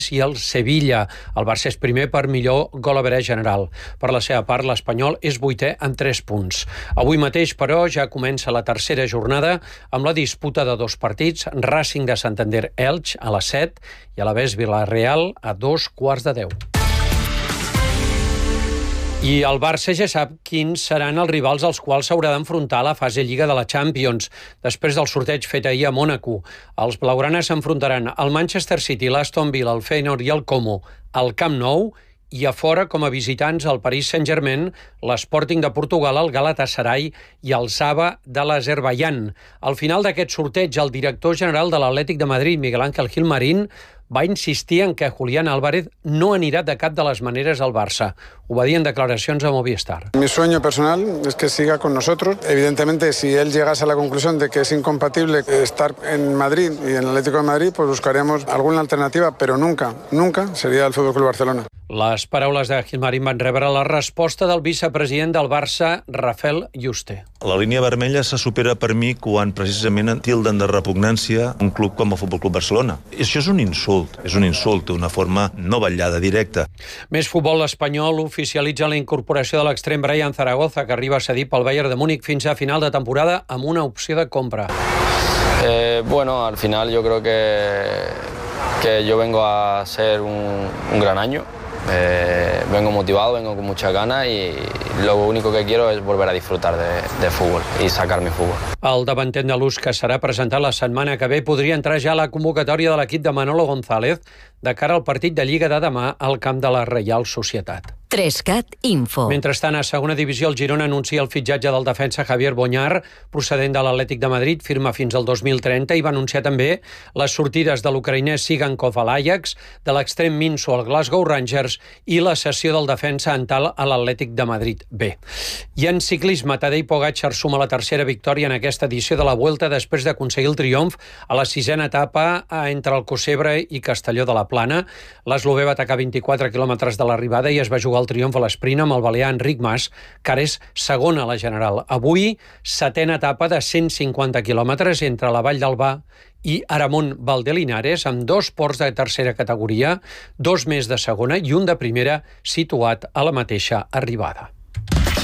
i el Sevilla. El Barça és primer per millor gol average general. Per la seva part, l'Espanyol és 8è amb 3 punts. Avui mateix, però, ja comença la tercera jornada amb la disputa de 2 partits. Racing de Santander-Elx a les 7 i a la vez Villarreal a 2:15. I el Barça ja sap quins seran els rivals als quals s'haurà d'enfrontar a la fase Lliga de la Champions. Després del sorteig fet ahir a Mònaco, els blaugranes s'enfrontaran al Manchester City, l'Aston Villa, el Feyenoord i el Como al Camp Nou, i a fora, com a visitants, el Paris Saint-Germain, l'Sporting de Portugal, el Galatasaray i el Saba de l'Azerbaidjan. Al final d'aquest sorteig, el director general de l'Atlètic de Madrid, Miguel Ángel Gilmarín, va insistir en que Julián Álvarez no anirà de cap de les maneres al Barça. Ho va dir en declaracions a Movistar. Mi sueño personal es que siga con nosotros. Evidentemente, si él llegase a la conclusión de que es incompatible estar en Madrid y en el Atlético de Madrid, pues buscaremos alguna alternativa, pero nunca sería el Fútbol Club Barcelona. Les paraules de Gilmarín van rebre la resposta del vicepresident del Barça, Rafael Yuste. La línia vermella se supera per mi quan precisament tilden de repugnància un club com el Futbol Club Barcelona. I això és un insult d'una forma no vetllada, directa. Més futbol espanyol oficialitza la incorporació de l'extrem Brian Zaragoza, que arriba a cedir pel Bayern de Múnich fins a final de temporada amb una opció de compra. Bueno, al final yo creo que yo vengo a ser un gran año. Vengo motivado, vengo con muchas ganas y lo único que quiero es volver a disfrutar de fútbol y sacar mi fútbol. El davanter andalús, que serà presentat la setmana que ve, podria entrar ja a la convocatòria de l'equip de Manolo González de cara al partit de Lliga de demà al camp de la Reial Societat. 3CAT Info. Mentrestant, a segona divisió, el Girona anuncia el fitxatge del defensa Javier Boñar, procedent de l'Atlètic de Madrid, firma fins al 2030, i va anunciar també les sortides de l'ucraïnès Sigankov a l'Ajax, de l'extrem Minso al Glasgow Rangers i la cessió del defensa Antal a l'Atlètic de Madrid B. I en ciclisme, Tadej Pogačar suma la tercera victòria en aquesta edició de la Vuelta després d'aconseguir el triomf a la 6a etapa entre Alcocebre i Castelló de la Plana. L'eslovè va atacar 24 quilòmetres de l'arribada i es va jugar el triomf a l'esprint amb el balear Enric Mas, que ara és segon a la general. Avui, 7a etapa de 150 quilòmetres entre la Vall d'Albà i Aramón Valdelinares, amb 2 ports de tercera categoria, 2 més de segona i un de primera situat a la mateixa arribada.